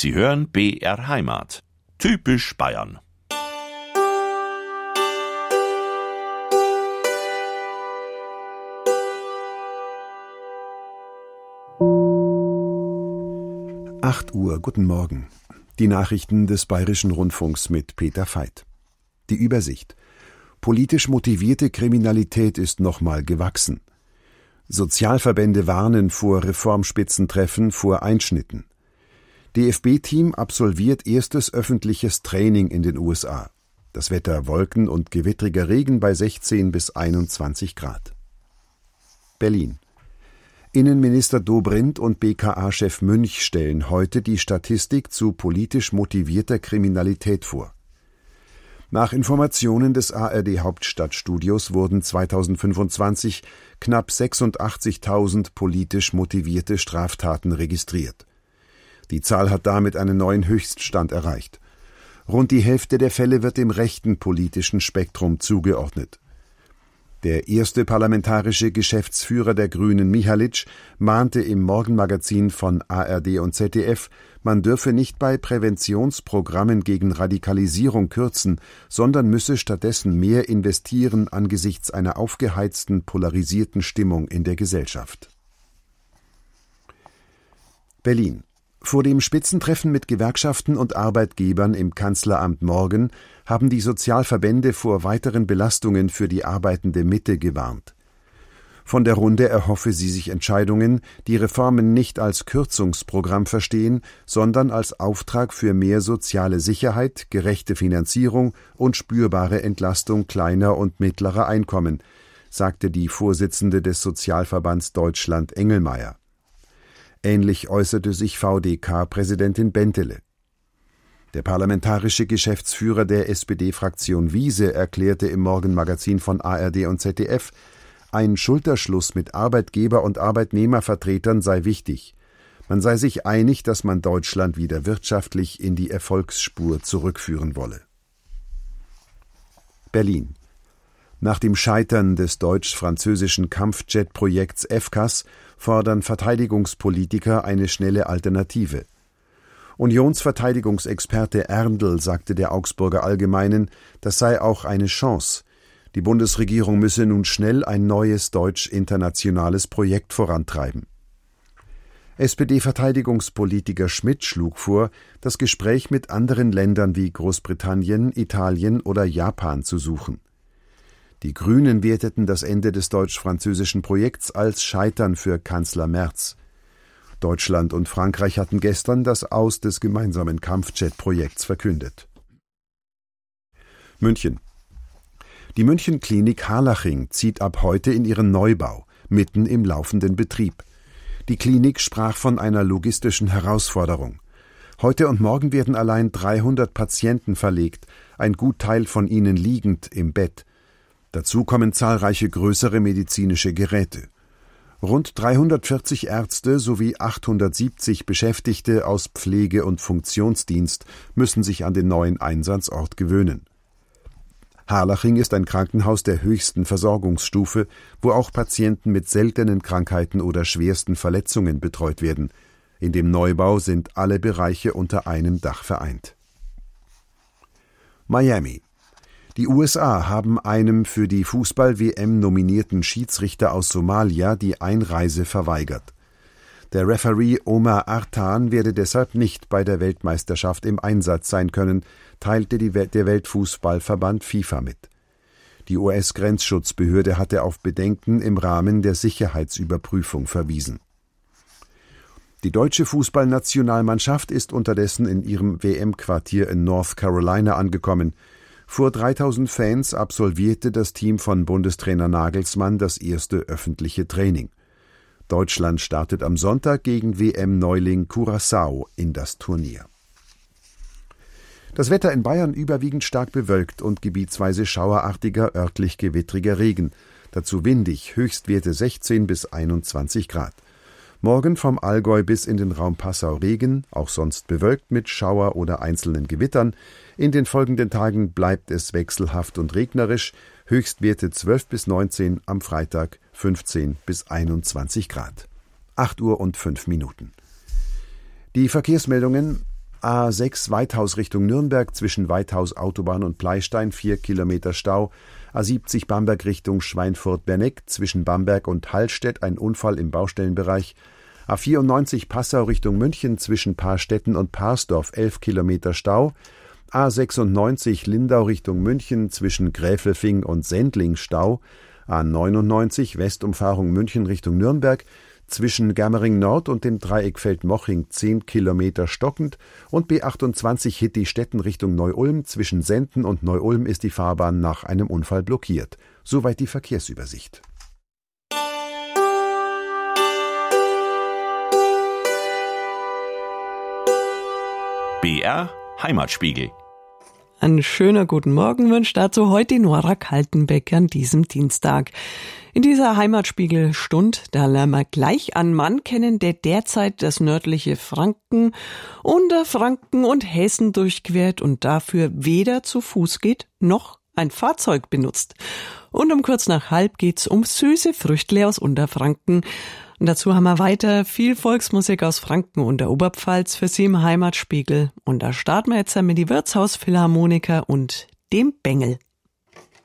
Sie hören BR Heimat. Typisch Bayern. Uhr, guten Morgen. Die Nachrichten des Bayerischen Rundfunks mit Peter Veit. Die Übersicht. Politisch motivierte Kriminalität ist nochmal gewachsen. Sozialverbände warnen vor Reformspitzentreffen, vor Einschnitten. DFB-Team absolviert erstes öffentliches Training in den USA. Das Wetter Wolken und gewittriger Regen bei 16 bis 21 Grad. Berlin. Innenminister Dobrindt und BKA-Chef Münch stellen heute die Statistik zu politisch motivierter Kriminalität vor. Nach Informationen des ARD-Hauptstadtstudios wurden 2025 knapp 86.000 politisch motivierte Straftaten registriert. Die Zahl hat damit einen neuen Höchststand erreicht. Rund die Hälfte der Fälle wird dem rechten politischen Spektrum zugeordnet. Der erste parlamentarische Geschäftsführer der Grünen, Mihalic, mahnte im Morgenmagazin von ARD und ZDF, man dürfe nicht bei Präventionsprogrammen gegen Radikalisierung kürzen, sondern müsse stattdessen mehr investieren angesichts einer aufgeheizten, polarisierten Stimmung in der Gesellschaft. Berlin. Vor dem Spitzentreffen mit Gewerkschaften und Arbeitgebern im Kanzleramt morgen haben die Sozialverbände vor weiteren Belastungen für die arbeitende Mitte gewarnt. Von der Runde erhoffe sie sich Entscheidungen, die Reformen nicht als Kürzungsprogramm verstehen, sondern als Auftrag für mehr soziale Sicherheit, gerechte Finanzierung und spürbare Entlastung kleiner und mittlerer Einkommen, sagte die Vorsitzende des Sozialverbands Deutschland Engelmeier. Ähnlich äußerte sich VDK-Präsidentin Bentele. Der parlamentarische Geschäftsführer der SPD-Fraktion Wiese erklärte im Morgenmagazin von ARD und ZDF, ein Schulterschluss mit Arbeitgeber- und Arbeitnehmervertretern sei wichtig. Man sei sich einig, dass man Deutschland wieder wirtschaftlich in die Erfolgsspur zurückführen wolle. Berlin. Nach dem Scheitern des deutsch-französischen Kampfjet-Projekts FCAS fordern Verteidigungspolitiker eine schnelle Alternative. Unionsverteidigungsexperte Erndl sagte der Augsburger Allgemeinen, das sei auch eine Chance. Die Bundesregierung müsse nun schnell ein neues deutsch-internationales Projekt vorantreiben. SPD-Verteidigungspolitiker Schmidt schlug vor, das Gespräch mit anderen Ländern wie Großbritannien, Italien oder Japan zu suchen. Die Grünen werteten das Ende des deutsch-französischen Projekts als Scheitern für Kanzler Merz. Deutschland und Frankreich hatten gestern das Aus des gemeinsamen Kampfjet-Projekts verkündet. München. Die München-Klinik Harlaching zieht ab heute in ihren Neubau, mitten im laufenden Betrieb. Die Klinik sprach von einer logistischen Herausforderung. Heute und morgen werden allein 300 Patienten verlegt, ein Gutteil von ihnen liegend im Bett. Dazu kommen zahlreiche größere medizinische Geräte. Rund 340 Ärzte sowie 870 Beschäftigte aus Pflege- und Funktionsdienst müssen sich an den neuen Einsatzort gewöhnen. Harlaching ist ein Krankenhaus der höchsten Versorgungsstufe, wo auch Patienten mit seltenen Krankheiten oder schwersten Verletzungen betreut werden. In dem Neubau sind alle Bereiche unter einem Dach vereint. Miami. Die USA haben einem für die Fußball-WM nominierten Schiedsrichter aus Somalia die Einreise verweigert. Der Referee Omar Artan werde deshalb nicht bei der Weltmeisterschaft im Einsatz sein können, teilte der Weltfußballverband FIFA mit. Die US-Grenzschutzbehörde hatte auf Bedenken im Rahmen der Sicherheitsüberprüfung verwiesen. Die deutsche Fußballnationalmannschaft ist unterdessen in ihrem WM-Quartier in North Carolina angekommen. Vor 3000 Fans absolvierte das Team von Bundestrainer Nagelsmann das erste öffentliche Training. Deutschland startet am Sonntag gegen WM-Neuling Curaçao in das Turnier. Das Wetter in Bayern überwiegend stark bewölkt und gebietsweise schauerartiger, örtlich gewittriger Regen. Dazu windig, Höchstwerte 16 bis 21 Grad. Morgen vom Allgäu bis in den Raum Passau Regen, auch sonst bewölkt mit Schauer oder einzelnen Gewittern. In den folgenden Tagen bleibt es wechselhaft und regnerisch, Höchstwerte 12 bis 19, am Freitag 15 bis 21 Grad. 8:05 Uhr. Die Verkehrsmeldungen: A6 Weithaus Richtung Nürnberg zwischen Weithaus Autobahn und Pleystein 4 Kilometer Stau. A70 Bamberg Richtung Schweinfurt-Bernegg zwischen Bamberg und Hallstedt ein Unfall im Baustellenbereich. A94 Passau Richtung München zwischen Paarstetten und Parsdorf 11 Kilometer Stau. A96 Lindau Richtung München zwischen Gräfelfing und Sendling Stau. A99 Westumfahrung München Richtung Nürnberg zwischen Germering Nord und dem Dreieck Feldmoching 10 Kilometer stockend und B28 Hitti-Stetten Richtung Neu-Ulm zwischen Senden und Neu-Ulm ist die Fahrbahn nach einem Unfall blockiert. Soweit die Verkehrsübersicht. BR Heimatspiegel. Ein schöner guten Morgen wünscht dazu heute Nora Kaltenbeck an diesem Dienstag. In dieser Heimatspiegel-Stund, da lernen wir gleich einen Mann kennen, der derzeit das nördliche Franken, Unterfranken und Hessen durchquert und dafür weder zu Fuß geht, noch ein Fahrzeug benutzt. Und um kurz nach halb geht's um süße Früchtle aus Unterfranken. Und dazu haben wir weiter viel Volksmusik aus Franken und der Oberpfalz für Sie im Heimatspiegel. Und da starten wir jetzt mit die Wirtshausphilharmoniker und dem Bengel.